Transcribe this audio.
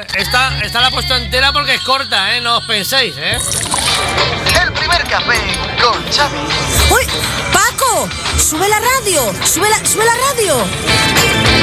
esta la he puesto entera porque es corta, ¿eh? No os penséis, ¿eh? El primer café con Xavi. ¡Uy! ¡Paco! ¡Sube la radio! ¡Sube la radio!